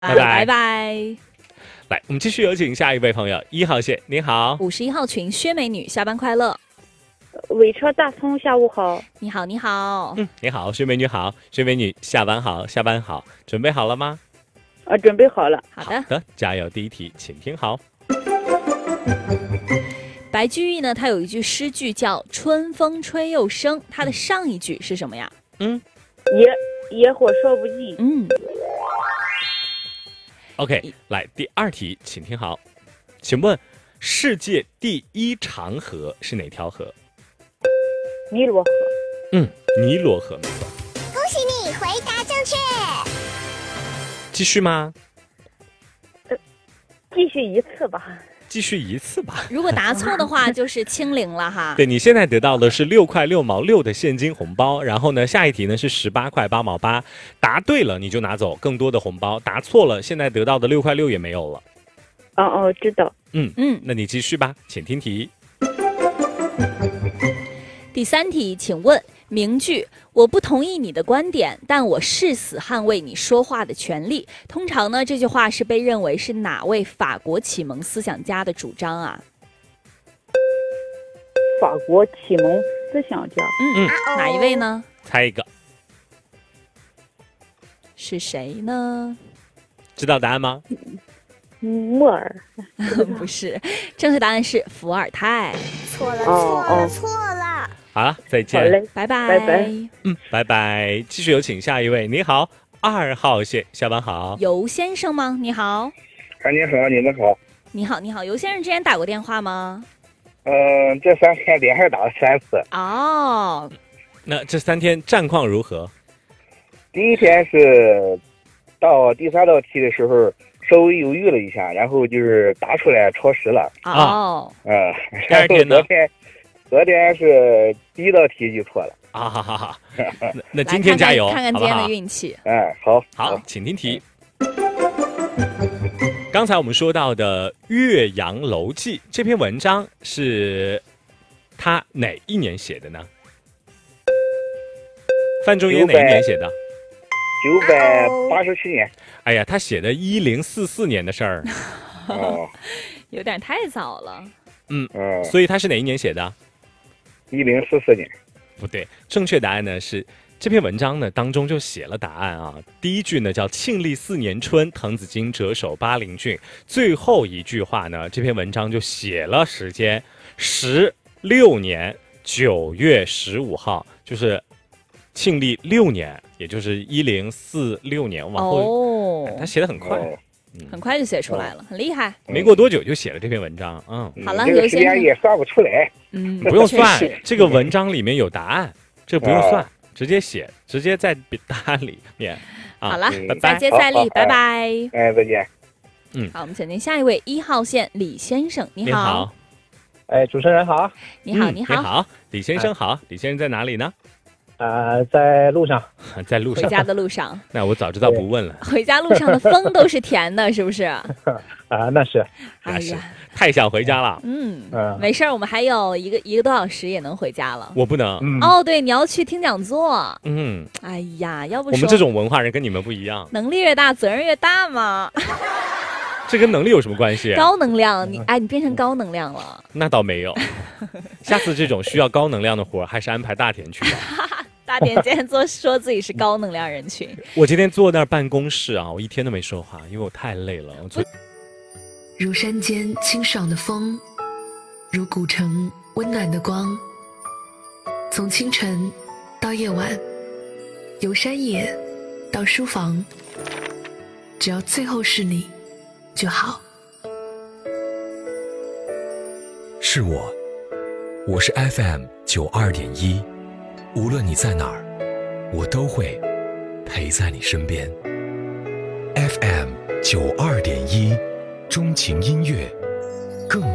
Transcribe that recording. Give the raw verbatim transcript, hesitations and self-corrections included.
拜拜拜。 来，我们继续有请下一位朋友，一号线，你好。 五十一号群，薛美女，下班快乐。 尾车大葱，下午好。 你好，你好。 嗯，你好，薛美女好，薛美女下班好，下班好，准备好了吗？ 呃，准备好了。 好的， 好的，加油。第一题，请听好。 白居易呢，他有一句诗句叫“春风吹又生”，他的上一句是什么呀？ 嗯， 野野火烧不尽。 嗯。 OK， 来第二题，请听好，请问世界第一长河是哪条河？ 尼罗河。 嗯，尼罗河没错。 恭喜你回答正确。 继续吗？ 呃，继续一次吧。 继续一次吧。 如果答错的话，就是清零了哈。 对，你现在得到的是六块六毛六的现金红包，然后呢，下一题呢是十八块八毛八，答对了你就拿走更多的红包，答错了，现在得到的六块六也没有了。 哦哦，知道。 嗯嗯， 那你继续吧，请听题。 第三题，请问名句“我不同意你的观点，但我誓死捍卫你说话的权利”，通常呢这句话是被认为是哪位法国启蒙思想家的主张啊？ 法国启蒙思想家。 嗯，哪一位呢？ 猜一个。 是谁呢？ 知道答案吗？ 莫尔。 不是，正确答案是伏尔泰。 错了， 哦错了， 哦错了。 好了，再见。 好嘞， 拜拜。 拜拜。 嗯，拜拜。继续有请下一位，你好，二号线，下班好。 尤先生吗？你好。 啊，你好，你们好。 你好，你好，尤先生之前打过电话吗？ 嗯、呃，这三天连续打了三次。 哦， 那这三天战况如何？ 第一天是到第三道题的时候稍微犹豫了一下，然后就是答出来超时了。 哦， 嗯、呃， 第二天呢？ 昨天昨天是第一道题就错了。 啊哈哈哈！那那今天加油， 看看看看今天好不好的运气。 嗯，好， 好，请听题。刚才我们说到的《岳阳楼记》这篇文章是他哪一年写的呢？范仲淹哪一年写的？ 九百八十七年。 哎呀，他写的一零四四年的事儿。 哦， 有点太早了。 嗯嗯， 所以他是哪一年写的？ 一零四四年。 不对，正确答案呢是这篇文章呢当中就写了答案啊。第一句呢叫庆历四年春，滕子京谪守巴陵郡。最后一句话呢，这篇文章就写了时间，十六年九月十五号，就是庆历六年，也就是一零四六年往后。 哦哎他写的很快。 哦很快就写出来了，很厉害。 没过多久就写了这篇文章，嗯， 好了， 这个时间也算不出来。 嗯， 不用算确实， 这个文章里面有答案，这不用算， 哦直接写，直接在答案里面。啊、 好了， 拜拜再接再厉， 好好拜拜。 哎，再见。 好，我们请进下一位一号线李先生，你你好， 哎，主持人好。 你好， 嗯你你好， 好，李先生好，李先生在哪里呢？ 呃，在路上。 在路上。 回家的路上。 那我早知道不问了。 回家路上的风都是甜的，是不是？ 啊、那是。 哎呀， 太想回家了。 嗯， 嗯没事儿，我们还有一个一个多小时也能回家了。 我不能。 嗯。 哦，对，你要去听讲座。 嗯。 哎呀，要不我们这种文化人跟你们不一样。 能力越大，责任越大嘛。 这跟能力有什么关系？ 高能量，你哎，你变成高能量了。 那倒没有。下次这种需要高能量的活，还是安排大田去吧。 大田今天做说自己是高能量人群。 我今天坐那儿办公室啊，我一天都没说话，因为我太累了。我昨如山间清爽的风，如古城温暖的光。从清晨到夜晚，由山野到书房，只要最后是你就好。 是我，我是 F M 九二点一。无论你在哪儿，我都会陪在你身边。F M 九二点一，钟情音乐